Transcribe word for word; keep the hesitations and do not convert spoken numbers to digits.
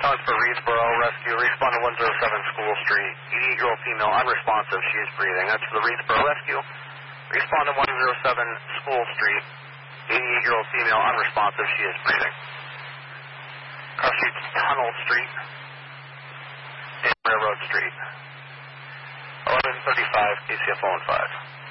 Talk for Reedsboro Rescue. Respond to one oh seven School Street. eighty-eight-year-old female, unresponsive. She is breathing. That's for the Reedsboro Rescue. Respond to one oh seven School Street. eighty-eight-year-old female, unresponsive. She is breathing. Cross Street Tunnel Street. And Railroad Street. eleven thirty-five, K C F oh one five.